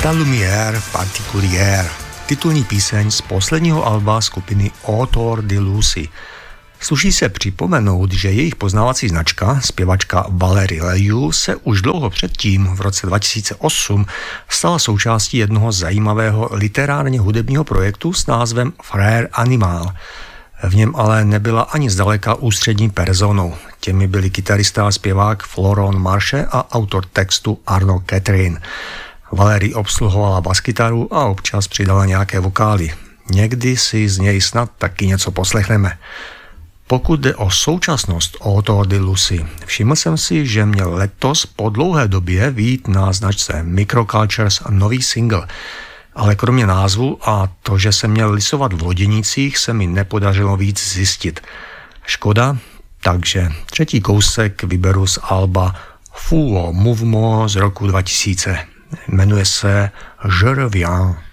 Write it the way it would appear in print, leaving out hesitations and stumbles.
Ta lumière particulière, titulní píseň z posledního alba skupiny Autour de Lucy. Sluší se připomenout, že jejich poznávací značka, zpěvačka Valérie Leyu, se už dlouho předtím, v roce 2008, stala součástí jednoho zajímavého literárně hudebního projektu s názvem Frère Animal. V něm ale nebyla ani zdaleka ústřední personou. Těmi byli kytarista a zpěvák Florent Marche a autor textu Arnaud Catherine. Valérie obsluhovala baskytaru a občas přidala nějaké vokály. Někdy si z něj snad taky něco poslechneme. Pokud jde o současnost Autour de Lucy, všiml jsem si, že měl letos po dlouhé době vyjít na značce Microcultures nový single. Ale kromě názvu a to, že se měl lisovat v Loděnicích, se mi nepodařilo víc zjistit. Škoda, takže třetí kousek vyberu z alba Fou au Mouvement z roku 2000. Jmenuje se Je reviens.